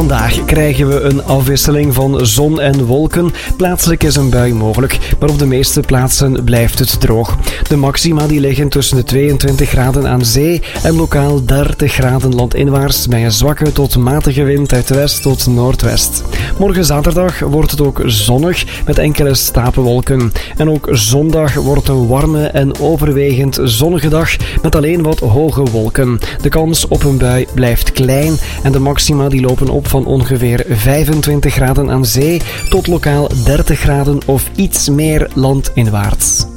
Vandaag krijgen we een afwisseling van zon en wolken. Plaatselijk is een bui mogelijk, maar op de meeste plaatsen blijft het droog. De maxima die liggen tussen de 22 graden aan zee en lokaal 30 graden landinwaarts bij een zwakke tot matige wind uit west tot noordwest. Morgen zaterdag wordt het ook zonnig met enkele stapelwolken. En ook zondag wordt een warme en overwegend zonnige dag met alleen wat hoge wolken. De kans op een bui blijft klein en de maxima die lopen op van ongeveer 25 graden aan zee tot lokaal 30 graden of iets meer landinwaarts.